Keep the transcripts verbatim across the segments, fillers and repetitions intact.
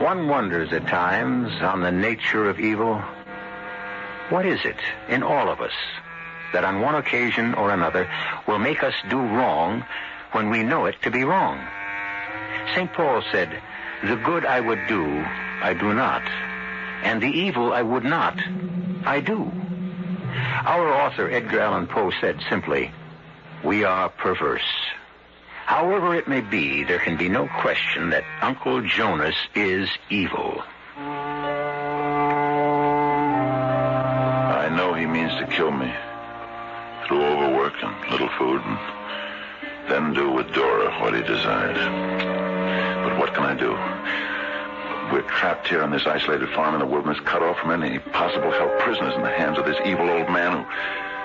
One wonders at times on the nature of evil. What is it in all of us that on one occasion or another will make us do wrong when we know it to be wrong? Saint Paul said, "The good I would do, I do not, and the evil I would not, I do." Our author, Edgar Allan Poe, said simply, "We are perverse." However it may be, there can be no question that Uncle Jonas is evil. I know he means to kill me through overwork and little food, and then do with Dora what he desires. But what can I do? We're trapped here on this isolated farm in the wilderness, cut off from any possible help, prisoners in the hands of this evil old man who...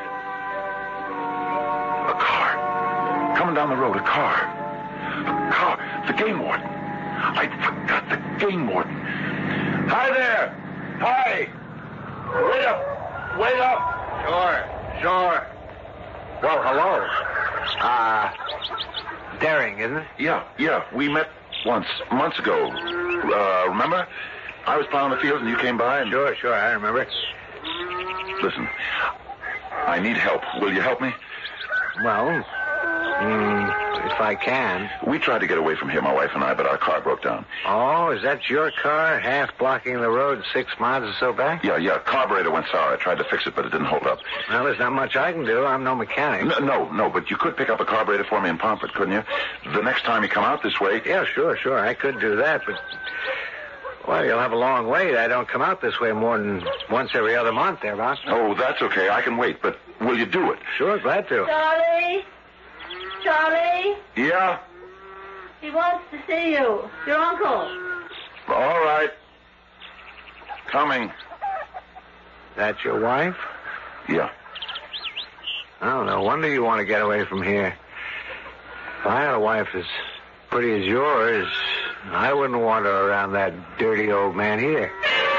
A car. Coming down the road, a car. A car. The game warden. I forgot the game warden. Hi there. Hi. Wait up. Wait up. Sure, sure. Well, hello. Uh, Daring, isn't it? Yeah, yeah. We met once, months ago. Uh, remember? I was plowing the fields and you came by and... Sure, sure, I remember. Listen, I need help. Will you help me? Well, mm, if I can. We tried to get away from here, my wife and I, but our car broke down. Oh, is that your car, half blocking the road six miles or so back? Yeah, yeah. Carburetor went sour. I tried to fix it, but it didn't hold up. Well, there's not much I can do. I'm no mechanic. No, no, no, but you could pick up a carburetor for me in Pomfret, couldn't you? The next time you come out this way... Yeah, sure, sure. I could do that, but... Well, you'll have a long wait. I don't come out this way more than once every other month, thereabouts. Oh, that's okay. I can wait, but will you do it? Sure, glad to. Charlie? Charlie? Yeah? He wants to see you. Your uncle. All right. Coming. That your wife? Yeah. Oh, no wonder you want to get away from here. If I had a wife as pretty as yours, I wouldn't want her around that dirty old man here.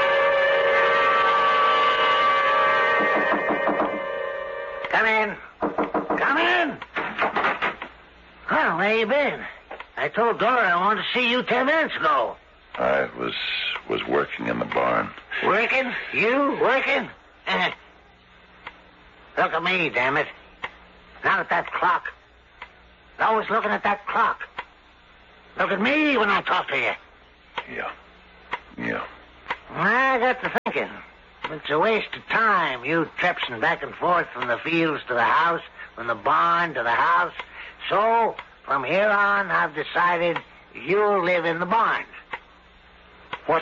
Come in. Come in. Well, where you been? I told Dora I wanted to see you ten minutes ago. I was was working in the barn. Working? You working? Uh, look at me, damn it. Not at that clock. Always looking at that clock. Look at me when I talk to you. Yeah. Yeah. I got to thinking. It's a waste of time, you trepsing back and forth from the fields to the house, from the barn to the house. So, from here on, I've decided you'll live in the barn. What?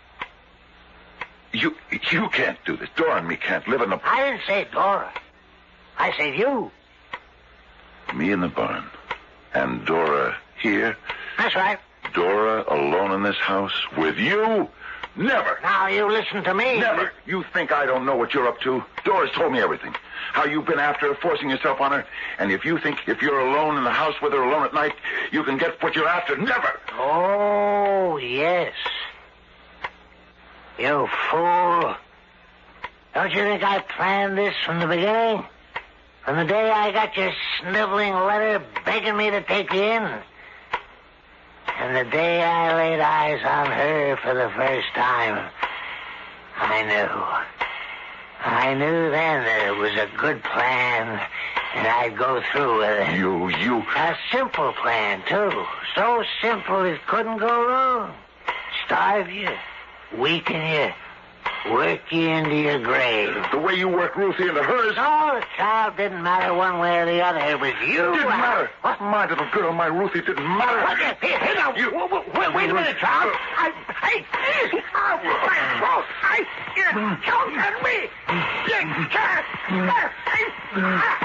You you can't do this. Dora and me can't live in the... I didn't say Dora. I said you. Me in the barn. And Dora here? That's right. Dora alone in this house with you? Never. Now, you listen to me. Never. You think I don't know what you're up to? Dora's told me everything. How you've been after her, forcing yourself on her. And if you think if you're alone in the house with her alone at night, you can get what you're after, never. Oh, yes. You fool. Don't you think I planned this from the beginning? From the day I got your sniveling letter begging me to take you in. And the day I laid eyes on her for the first time, I knew. I knew then that it was a good plan, and I'd go through with it. You, you... A simple plan, too. So simple it couldn't go wrong. Starve you, weaken you, work you into your grave. The way you worked Ruthie into hers... No, the child didn't matter one way or the other. It was you. It didn't matter. My little girl, my Ruthie, didn't matter. Look at here, here now. You, wait, wait a minute, child. I, I, oh, my fault. I, you're choking me. You can't.